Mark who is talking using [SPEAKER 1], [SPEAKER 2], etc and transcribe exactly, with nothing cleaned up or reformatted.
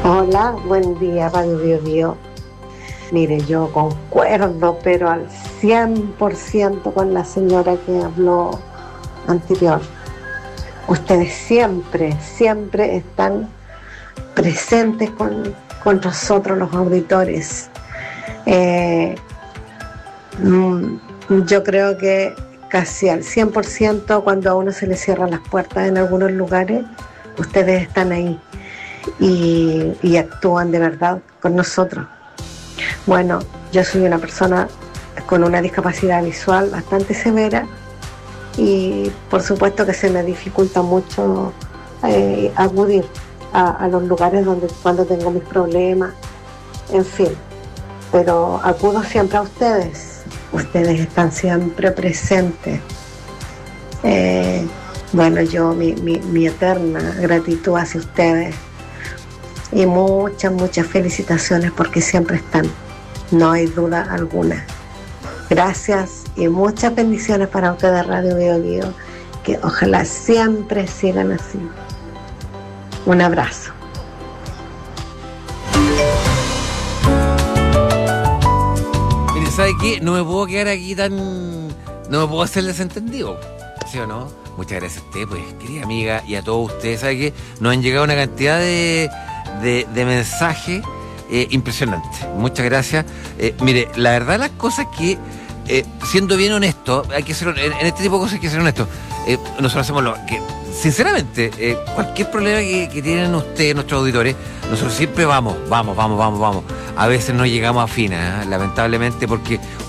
[SPEAKER 1] Hola, buen día, Radio Bio Bio. Mire, yo concuerdo, pero al cien por ciento con la señora que habló anterior. Ustedes siempre, siempre están presentes con, con nosotros los auditores. Eh, mm, yo creo que casi al cien por ciento cuando a uno se le cierran las puertas en algunos lugares, ustedes están ahí y, y actúan de verdad con nosotros. Bueno, yo soy una persona con una discapacidad visual bastante severa y por supuesto que se me dificulta mucho eh, acudir a, a los lugares donde cuando tengo mis problemas, en fin, pero acudo siempre a ustedes, ustedes están siempre presentes. Eh, bueno, yo mi, mi, mi eterna gratitud hacia ustedes y muchas, muchas felicitaciones porque siempre están, no hay duda alguna. Gracias y muchas bendiciones para ustedes, Radio Bio Bio, que ojalá siempre sigan así. Un abrazo.
[SPEAKER 2] Mire, ¿sabe qué? No me puedo quedar aquí tan... No me puedo hacer desentendido, ¿sí o no? Muchas gracias a usted, pues, querida amiga, y a todos ustedes. ¿Sabe qué? Nos han llegado una cantidad de, de, de mensajes eh, impresionantes. Muchas gracias. Eh, mire, la verdad las cosas que, eh, siendo bien honesto, hay que ser, en, en este tipo de cosas hay que ser honesto. Eh, nosotros hacemos lo que, sinceramente, eh, cualquier problema que, que tienen ustedes, nuestros auditores, nosotros siempre vamos, vamos, vamos, vamos, vamos. A veces no llegamos a fines, ¿eh? Lamentablemente, porque